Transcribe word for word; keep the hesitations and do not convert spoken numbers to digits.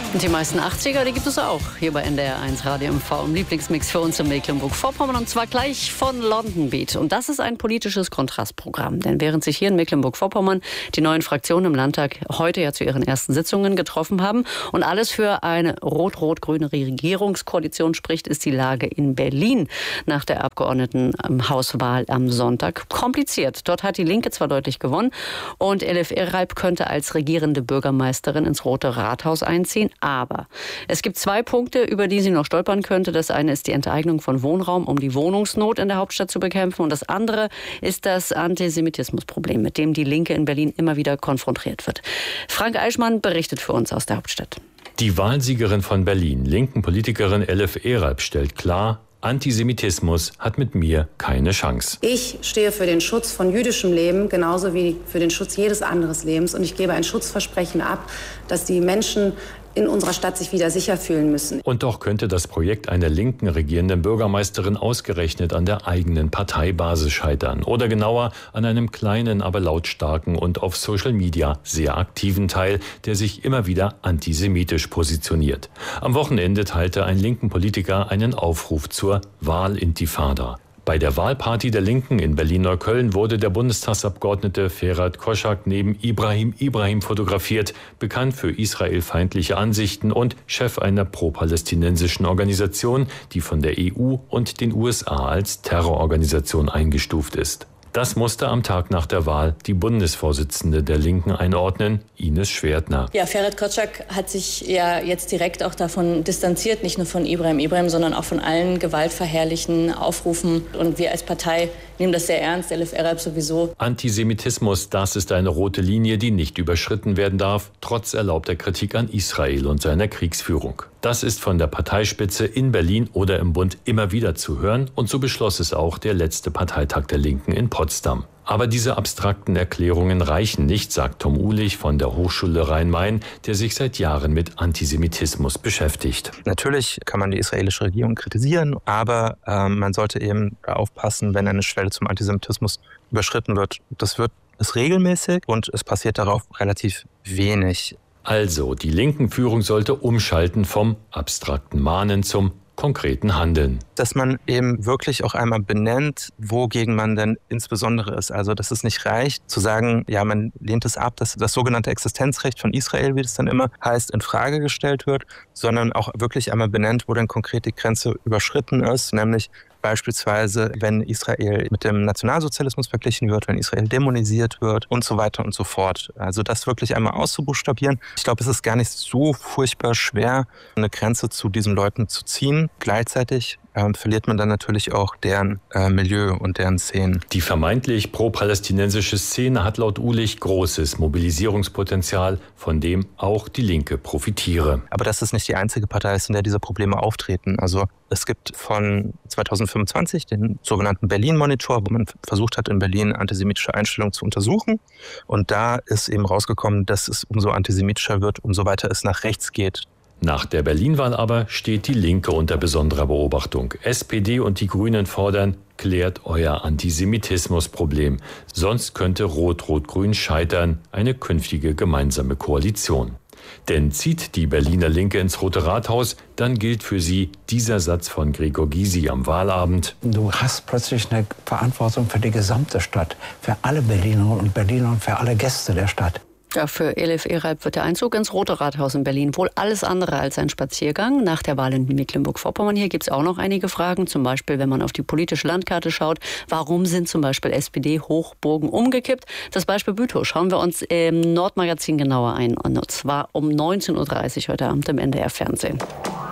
Und die meisten achtziger, die gibt es auch hier bei N D R eins Radio M V im Lieblingsmix für uns in Mecklenburg-Vorpommern, und zwar gleich von London Beat. Und das ist ein politisches Kontrastprogramm, denn während sich hier in Mecklenburg-Vorpommern die neuen Fraktionen im Landtag heute ja zu ihren ersten Sitzungen getroffen haben und alles für eine rot-rot-grüne Regierungskoalition spricht, ist die Lage in Berlin nach der Abgeordnetenhauswahl am Sonntag kompliziert. Dort hat die Linke zwar deutlich gewonnen und Elif Eralp könnte als regierende Bürgermeisterin ins Rote Rathaus einziehen. Aber es gibt zwei Punkte, über die sie noch stolpern könnte. Das eine ist die Enteignung von Wohnraum, um die Wohnungsnot in der Hauptstadt zu bekämpfen. Und das andere ist das Antisemitismusproblem, mit dem die Linke in Berlin immer wieder konfrontiert wird. Frank Eichmann berichtet für uns aus der Hauptstadt. Die Wahlsiegerin von Berlin, linken Politikerin Elif Eralp, stellt klar: Antisemitismus hat mit mir keine Chance. Ich stehe für den Schutz von jüdischem Leben, genauso wie für den Schutz jedes anderen Lebens. Und ich gebe ein Schutzversprechen ab, dass die Menschen in unserer Stadt sich wieder sicher fühlen müssen. Und doch könnte das Projekt einer linken regierenden Bürgermeisterin ausgerechnet an der eigenen Parteibasis scheitern. Oder genauer an einem kleinen, aber lautstarken und auf Social Media sehr aktiven Teil, der sich immer wieder antisemitisch positioniert. Am Wochenende teilte ein linken Politiker einen Aufruf zur Wahlintifada. Bei der Wahlparty der Linken in Berlin-Neukölln wurde der Bundestagsabgeordnete Ferhat Koschak neben Ibrahim Ibrahim fotografiert, bekannt für israelfeindliche Ansichten und Chef einer pro-palästinensischen Organisation, die von der E U und den U S A als Terrororganisation eingestuft ist. Das musste am Tag nach der Wahl die Bundesvorsitzende der Linken einordnen, Ines Schwertner. Ja, Ferhat Koschak hat sich ja jetzt direkt auch davon distanziert, nicht nur von Ibrahim Ibrahim, sondern auch von allen gewaltverherrlichen Aufrufen. Und wir als Partei nehmen das sehr ernst, Elif Eralp sowieso. Antisemitismus, das ist eine rote Linie, die nicht überschritten werden darf, trotz erlaubter Kritik an Israel und seiner Kriegsführung. Das ist von der Parteispitze in Berlin oder im Bund immer wieder zu hören, und so beschloss es auch der letzte Parteitag der Linken in Potsdam. Aber diese abstrakten Erklärungen reichen nicht, sagt Tom Uhlich von der Hochschule Rhein-Main, der sich seit Jahren mit Antisemitismus beschäftigt. Natürlich kann man die israelische Regierung kritisieren, aber äh, man sollte eben aufpassen, wenn eine Schwelle zum Antisemitismus überschritten wird. Das wird es regelmäßig und es passiert darauf relativ wenig. Also, die linken Führung sollte umschalten vom abstrakten Mahnen zum konkreten Handeln. Dass man eben wirklich auch einmal benennt, wogegen man denn insbesondere ist. Also, dass es nicht reicht, zu sagen, ja, man lehnt es ab, dass das sogenannte Existenzrecht von Israel, wie das dann immer heißt, in Frage gestellt wird, sondern auch wirklich einmal benennt, wo denn konkret die Grenze überschritten ist, nämlich beispielsweise, wenn Israel mit dem Nationalsozialismus verglichen wird, wenn Israel dämonisiert wird und so weiter und so fort. Also das wirklich einmal auszubuchstabieren. Ich glaube, es ist gar nicht so furchtbar schwer, eine Grenze zu diesen Leuten zu ziehen. Gleichzeitig ähm, verliert man dann natürlich auch deren äh, Milieu und deren Szenen. Die vermeintlich pro-palästinensische Szene hat laut Uhlich großes Mobilisierungspotenzial, von dem auch die Linke profitiere. Aber das ist nicht die einzige Partei, in der diese Probleme auftreten. Also es gibt von zweitausendfünfundzwanzig den sogenannten Berlin-Monitor, wo man versucht hat, in Berlin antisemitische Einstellungen zu untersuchen. Und da ist eben rausgekommen, dass es umso antisemitischer wird, umso weiter es nach rechts geht. Nach der Berlin-Wahl aber steht die Linke unter besonderer Beobachtung. S P D und die Grünen fordern: Klärt euer Antisemitismusproblem. Sonst könnte Rot-Rot-Grün scheitern, eine künftige gemeinsame Koalition. Denn zieht die Berliner Linke ins Rote Rathaus, dann gilt für sie dieser Satz von Gregor Gysi am Wahlabend. Du hast plötzlich eine Verantwortung für die gesamte Stadt, für alle Berlinerinnen und Berliner und für alle Gäste der Stadt. Ja, für Elif Eralp wird der Einzug ins Rote Rathaus in Berlin wohl alles andere als ein Spaziergang. Nach der Wahl in Mecklenburg-Vorpommern hier gibt es auch noch einige Fragen. Zum Beispiel, wenn man auf die politische Landkarte schaut, warum sind zum Beispiel S P D-Hochburgen umgekippt? Das Beispiel Bütow schauen wir uns im Nordmagazin genauer ein. Und zwar um neunzehn Uhr dreißig heute Abend im N D R-Fernsehen.